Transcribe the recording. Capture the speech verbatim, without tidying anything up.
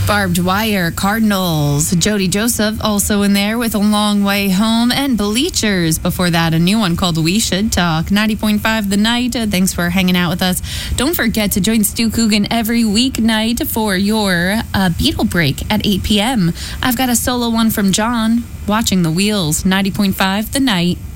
Barbed Wire, Cardinals, Jody Joseph also in there with A Long Way Home, and Bleachers. Before that, a new one called We Should Talk. ninety point five The Night. Thanks for hanging out with us. Don't forget to join Stu Coogan every weeknight for your uh, Beatle break at eight p.m. I've got a solo one from John, Watching the Wheels. ninety point five The Night.